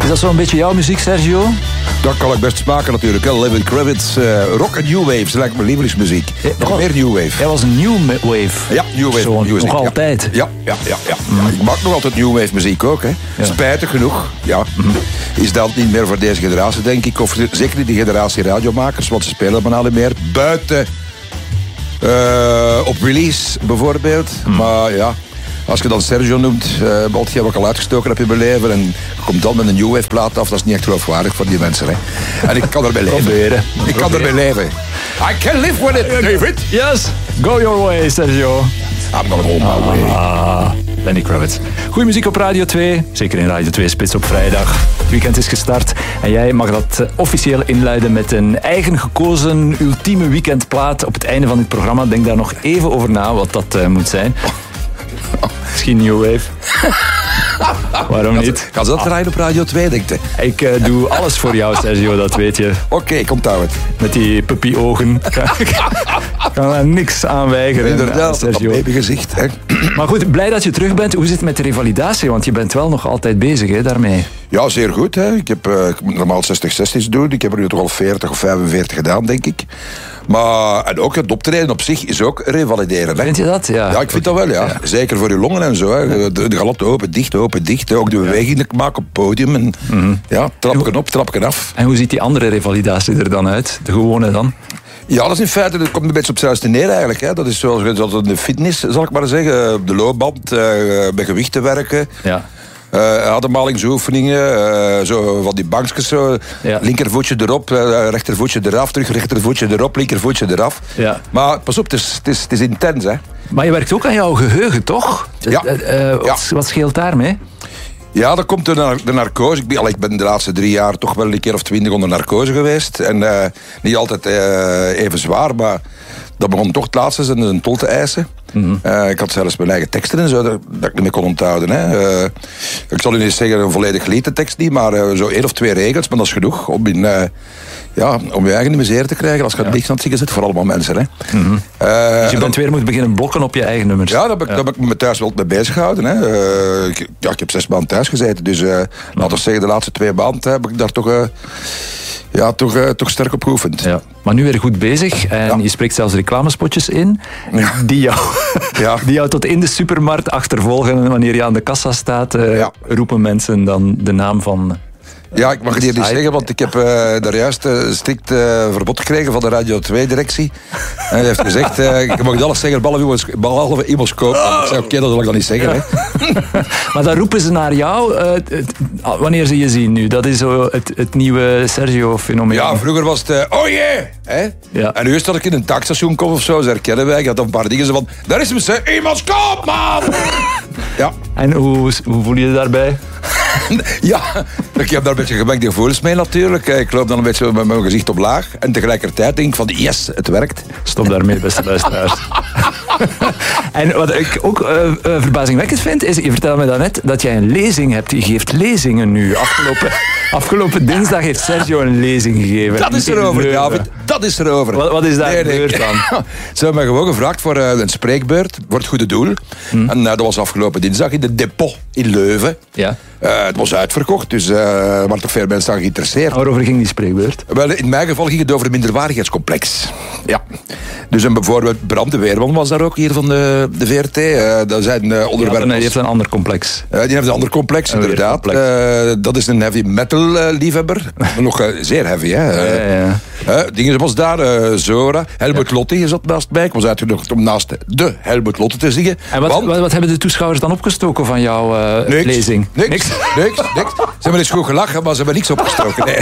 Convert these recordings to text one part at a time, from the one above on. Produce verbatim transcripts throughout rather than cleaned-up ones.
Is dat zo'n beetje jouw muziek, Sergio? Dat kan ik best smaken natuurlijk. Lenny Kravitz, uh, rock en new wave, dat lijkt mijn lievelingsmuziek. Ja, nog was, meer new wave. Hij was een new wave. Ja, new wave. Zo, music, nog ja. altijd. Ja, ja, ja, ja. Mm. ja. Ik maak nog altijd new wave muziek ook. Hè. Ja. Spijtig genoeg. Ja. Mm. Is dat niet meer voor deze generatie, denk ik. Of zeker niet die generatie radiomakers, want ze spelen maar niet meer. Buiten uh, op release bijvoorbeeld. Mm. Maar ja... Als je dan Sergio noemt, uh, wat heb ik al uitgestoken heb in mijn leven en komt dan met een new wave plaat af, dat is niet echt geloofwaardig voor die mensen. Hè. En ik kan erbij leven. Proberen. Ik kan erbij leven. I can live with it, David. Yes, go your way, Sergio. I'm gonna go my way. Ah, Lenny Kravitz. Goeie muziek op Radio twee, zeker in Radio twee Spits op vrijdag. Het weekend is gestart en jij mag dat officieel inluiden met een eigen gekozen ultieme weekendplaat op het einde van dit programma. Denk daar nog even over na wat dat uh, moet zijn. Misschien New Wave. Waarom niet? Gaan ze dat draaien op Radio twee, denk je? Ik uh, doe alles voor jou, Sergio, dat weet je. Oké, okay, komt aan het. Met die puppy-ogen. Ik kan daar niks aan weigeren. Inderdaad, Sergio. Baby gezicht. Hè? Maar goed, blij dat je terug bent. Hoe zit het met de revalidatie? Want je bent wel nog altijd bezig hè, daarmee. Ja, zeer goed. Hè. Ik, heb, uh, ik moet normaal zestig zestig doen. Ik heb er nu toch al veertig of vijfenveertig gedaan, denk ik. Maar, en ook het optreden op zich is ook revalideren. Hè. Vind je dat? Ja, ja ik vind dat wel, ja. ja. Zeker voor je longen en zo. Hè. Ja. De, de galop open, dicht, open, dicht. Ook de beweging die ik maak op het podium. En, mm-hmm. Ja, trapken op, trapken af. En hoe ziet die andere revalidatie er dan uit? De gewone dan? Ja, dat is in feite, dat komt een beetje op hetzelfde neer eigenlijk. Hè. Dat is zoals, zoals de fitness, zal ik maar zeggen. Op de loopband, uh, bij gewichten werken. Ja. Uh, ademhalingsoefeningen, uh, zo van die bankjes zo. Ja. Linkervoetje erop, uh, rechtervoetje eraf, terug rechtervoetje erop, linkervoetje eraf. Ja. Maar pas op, het is, het, is, het is intens, hè. Maar je werkt ook aan jouw geheugen, toch? Ja. Uh, uh, wat, ja. wat scheelt daarmee? Ja, dat komt door de, de narcose. Ik ben, al, ik ben de laatste drie jaar toch wel een keer of twintig onder narcose geweest. En uh, niet altijd uh, even zwaar, maar dat begon toch het laatste zijn een tol te eisen. Mm-hmm. Uh, ik had zelfs mijn eigen teksten en zo, dat, dat ik niet meer kon onthouden. Hè. Uh, ik zal u niet zeggen een volledig geliefde tekst niet, maar uh, zo één of twee regels, maar dat is genoeg om, in, uh, ja, om je eigen misère te krijgen als je ja. het licht aan het zingen zit, voor allemaal mensen. Hè. Mm-hmm. Uh, dus je bent dan, weer moeten beginnen blokken op je eigen nummers. Ja, daar heb ik, ja. heb ik me thuis wel mee bezig gehouden. Hè. Uh, ik, ja, ik heb zes maanden thuis gezeten, dus uh, laten we zeggen de laatste twee maanden heb ik daar toch... Uh, Ja, toch, uh, toch sterk op geoefend. Ja. Maar nu weer goed bezig. En ja. je spreekt zelfs reclamespotjes in. Ja. Die, jou, ja. die jou tot in de supermarkt achtervolgen. Wanneer je aan de kassa staat, uh, ja. roepen mensen dan de naam van... Ja, ik mag het hier niet zeggen, want ik heb uh, daar juist uh, strikt uh, verbod gekregen van de Radio twee directie. En hij heeft gezegd, uh, ik mag alles zeggen, behalve iemand kopen. Oh. Ik zei, oké, okay, dat wil ik dan niet zeggen. Ja. Hè. Maar dan roepen ze naar jou, uh, het, wanneer ze je zien nu. Dat is zo het, het nieuwe Sergio-fenomeen. Ja, vroeger was het, uh, oh jee! Hè? Ja. En nu is dat ik in een takstation kom of zo, ze herkennen wij. Ik had een paar dingen zo van, daar is hem, ze, iemand koop, man! Ja. En hoe, hoe voel je je daarbij? Ja, ik heb daar een beetje gemengde gevoelens mee natuurlijk. Ik loop dan een beetje met mijn gezicht op laag. En tegelijkertijd denk ik van, yes, het werkt. Stop daarmee, beste luisteraars. En wat ik ook uh, uh, verbazingwekkend vind, is, je vertelde me daarnet dat jij een lezing hebt. Je geeft lezingen nu. Afgelopen, afgelopen dinsdag heeft Sergio een lezing gegeven. Dat is erover, David. Dat is erover. Wat, wat is daar nee, gebeurd dan? Ze hebben mij gewoon gevraagd voor uh, een spreekbeurt voor het goede doel. Hmm. En uh, dat was afgelopen dinsdag in de Depot in Leuven. Ja. Uh, het was uitverkocht, dus uh, er waren toch veel mensen aan geïnteresseerd. Waarover ging die spreekbeurt? Wel, in mijn geval ging het over een minderwaardigheidscomplex. Ja. Dus een bijvoorbeeld Bram de Weerman was daar ook hier van de, de V R T. Uh, dat zijn uh, onderwerpen. Ja, die heeft een ander complex. Uh, die heeft een ander complex, een inderdaad. Complex. Uh, dat is een heavy metal uh, liefhebber. Nog uh, zeer heavy, hè. Uh, ja, ja, ja. Uh, dingen was daar, uh, Zora. Helmut ja. Lotte zat naast mij. Ik was uitgenodigd om naast de Helmut Lotte te zingen. En wat, want, wat, wat hebben de toeschouwers dan opgestoken van jouw uh, niks, lezing? Niks, niks, niks, niks. Ze hebben eens goed gelachen, maar ze hebben niks opgestoken. Nee.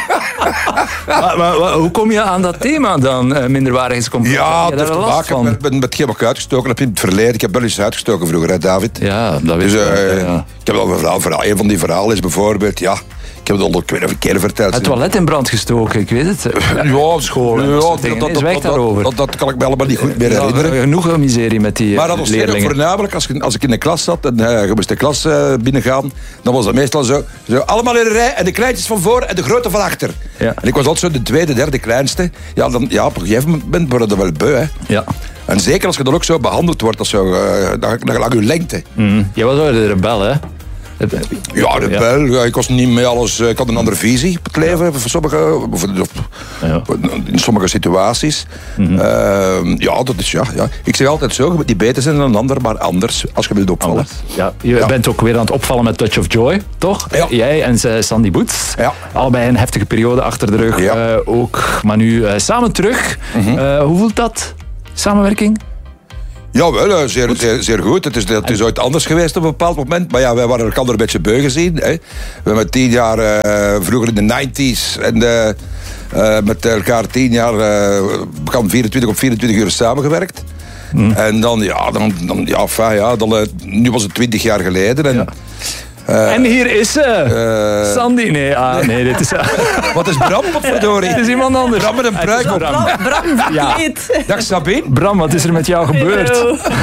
maar, maar, maar, hoe kom je aan dat thema dan, uh, minderwaardigheidscomplex? Ja, dat heeft te maken met, met, met hetgeen wat ik uitgestoken heb in het verleden. Ik heb wel eens uitgestoken vroeger, hè, David? Ja, dat weet dus, ik. Uh, ja. Ik heb al een verhaal, verhaal. Een van die verhalen is bijvoorbeeld, ja... Ik heb het al een keer, keer verteld. Het toilet in brand gestoken, ik weet het. Ja, school. Ja, dat, dat, dat, dat, dat, dat, dat kan ik me allemaal niet goed meer herinneren. Ja, genoeg miserie met die maar dat was leerlingen. Voornamelijk, als, als ik in de klas zat en uh, je moest de klas uh, binnengaan, dan was dat meestal zo, zo, allemaal in een rij en de kleintjes van voor en de grote van achter. Ja. En ik was altijd zo de tweede, derde kleinste. Ja, dan, ja op een gegeven moment word je dat wel beu, hè. Ja. En zeker als je dan ook zo behandeld wordt, als zo, uh, dan, dan lang je lengte. Mm. Jij was wel de rebel, hè? Ja, de bel. Ja, ik was niet met alles... Ik had een andere visie op het leven. Ja. Voor sommige, of, of, ja. In sommige situaties. Mm-hmm. Uh, ja, dat is... Ja, ja. Ik zeg altijd zo, je moet niet beter zijn dan een ander, maar anders, als je wilt opvallen. Ja, je ja. bent ook weer aan het opvallen met Touch of Joy, toch? Ja. Jij en Sandy Boots. Ja. Allebei een heftige periode achter de rug. Ja. Uh, ook, maar nu uh, samen terug. Mm-hmm. Uh, hoe voelt dat? Samenwerking? Ja, wel, zeer, zeer, zeer goed. Het is, het is ooit anders geweest op een bepaald moment. Maar ja, wij waren elkaar een beetje beu gezien. Hè. We hebben tien jaar, uh, vroeger in de negentig en uh, uh, met elkaar tien jaar, uh, we gaan vierentwintig op vierentwintig uur samengewerkt. Mm. En dan, ja, dan, dan, ja, enfin, ja dan, uh, nu was het twintig jaar geleden. En, ja. Uh, en hier is ze. Uh, Sandy. Nee, ah, nee, dit is... Uh, wat is Bram, wat verdorie? Het is iemand anders. Bram met een pruik op. Bram, Bram verkleed. Ja. Dag Sabine. Bram, wat is er met jou gebeurd?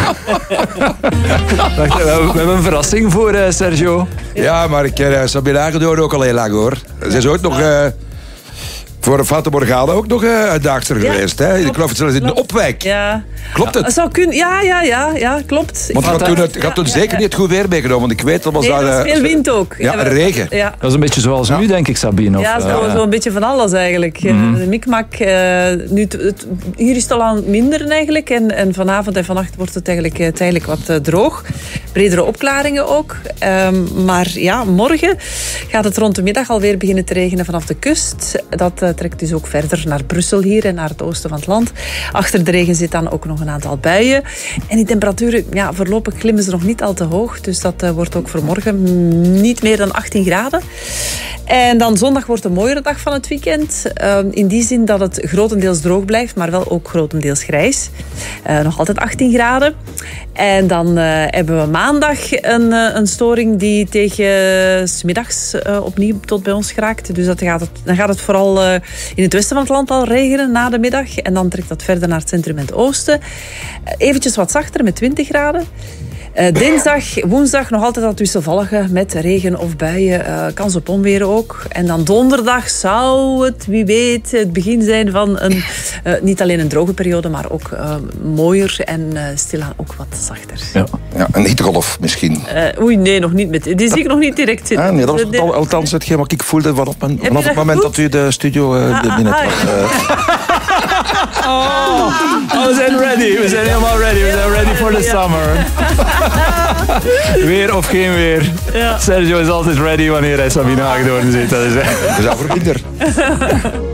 Wacht, we hebben een verrassing voor uh, Sergio. Ja, maar ik ken uh, Sabine Hagedoorn ook al heel lang, hoor. Ze is ooit nog... Uh, voor een Fata Morgana ook nog uh, uitdaagster ja, geweest. Hè? Ik geloof het zelfs in de Opwijk. Ja. Klopt het? Zou kun, ja, ja, ja, ja, klopt. Want je had toen, het, ja, toen ja, zeker ja. niet het goed weer meegenomen. Want ik weet, dat was nee, daar... Er was veel wind ook. Ja, ja regen. Ja. Dat was een beetje zoals ja. nu, denk ik, Sabine. Of, ja, zo, uh, zo een beetje van alles eigenlijk. Mm-hmm. De mikmak. Uh, nu t- t- hier is het al aan het minderen eigenlijk. En, en vanavond en vannacht wordt het eigenlijk uh, tijdelijk wat uh, droog. Bredere opklaringen ook. Um, maar ja, morgen gaat het rond de middag alweer beginnen te regenen vanaf de kust. Dat uh, trekt dus ook verder naar Brussel hier en naar het oosten van het land. Achter de regen zit dan ook nog een aantal buien. En die temperaturen, ja, voorlopig klimmen ze nog niet al te hoog. Dus dat uh, wordt ook voor morgen niet meer dan achttien graden. En dan zondag wordt een mooiere dag van het weekend. Uh, in die zin dat het grotendeels droog blijft, maar wel ook grotendeels grijs. Uh, nog altijd achttien graden. En dan uh, hebben we maandag een, uh, een storing die tegen 's middags uh, opnieuw tot bij ons geraakt. Dus dat gaat het, dan gaat het vooral uh, in het westen van het land al regenen na de middag. En dan trekt dat verder naar het centrum en het oosten. Uh, eventjes wat zachter met twintig graden. Uh, dinsdag, woensdag nog altijd dat wisselvallige met regen of buien. Uh, kans op onweer ook. En dan donderdag zou het, wie weet, het begin zijn van een, uh, niet alleen een droge periode, maar ook uh, mooier en uh, stilaan ook wat zachter. Ja, ja, een hittegolf misschien. Uh, oei, nee, nog niet. Met, die zie ik nog niet direct zitten. Ah, nee, dat was al, althans hetgeen wat ik voelde vanaf, mijn, vanaf het moment goed? dat u de studio uh, ah, binnen ah, was. Uh. Oh, oh, we zijn ready. We zijn helemaal ready. We zijn ready for the summer. Weer of geen weer. Ja. Sergio is altijd ready wanneer hij Sabine Hagedoorn zit. Dat is, dat is al voor kinder.